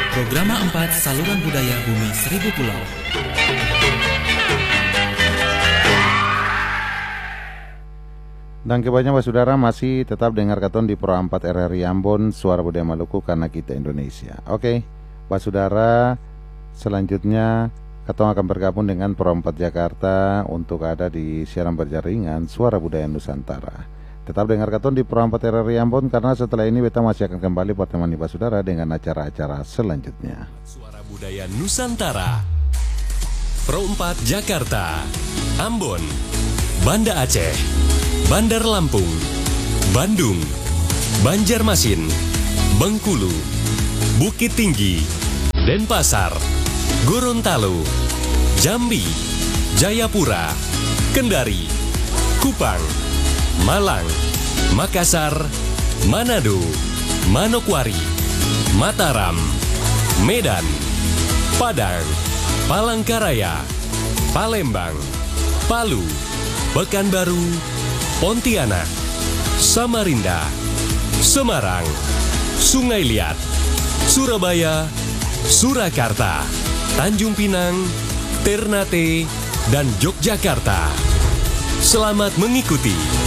Programa 4 Saluran Budaya Bumi Seribu Pulau. Dan kebanyakan saudara masih tetap dengar katon di Pro 4 RRI Ambon, Suara Budaya Maluku karena kita Indonesia. Oke, Pak Saudara, selanjutnya katon akan bergabung dengan Pro 4 Jakarta untuk ada di siaran berjaringan Suara Budaya Nusantara. Tetap dengar katon di Pro 4 RRI Ambon karena setelah ini beta masih akan kembali bertemani Pak Saudara dengan acara-acara selanjutnya. Suara Budaya Nusantara, Pro 4 Jakarta, Ambon, Banda Aceh, Bandar Lampung, Bandung, Banjarmasin, Bengkulu, Bukit Tinggi, Denpasar, Gorontalo, Jambi, Jayapura, Kendari, Kupang, Malang, Makassar, Manado, Manokwari, Mataram, Medan, Padang, Palangkaraya, Palembang, Palu, Pekanbaru, Pontianak, Samarinda, Semarang, Sungai Liat, Surabaya, Surakarta, Tanjung Pinang, Ternate, dan Yogyakarta. Selamat mengikuti